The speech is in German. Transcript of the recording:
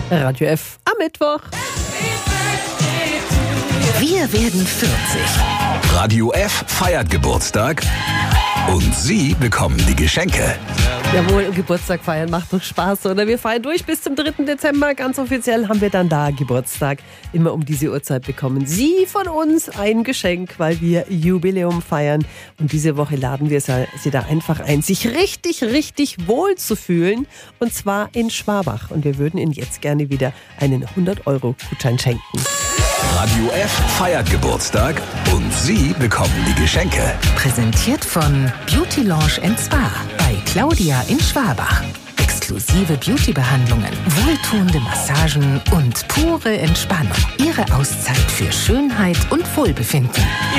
Radio F am Mittwoch. Wir werden 40. Radio F feiert Geburtstag und Sie bekommen die Geschenke. Jawohl, Geburtstag feiern macht doch Spaß, oder? Wir feiern durch bis zum 3. Dezember. Ganz offiziell haben wir dann da Geburtstag. Immer um diese Uhrzeit bekommen Sie von uns ein Geschenk, weil wir Jubiläum feiern. Und diese Woche laden wir Sie da einfach ein, sich richtig, richtig wohl zu fühlen. Und zwar in Schwabach. Und wir würden Ihnen jetzt gerne wieder einen 100-Euro-Gutschein schenken. Radio F feiert Geburtstag und Sie bekommen die Geschenke. Präsentiert von Beauty Lounge & Spa bei Claudia in Schwabach. Exklusive Beauty-Behandlungen, wohltuende Massagen und pure Entspannung. Ihre Auszeit für Schönheit und Wohlbefinden.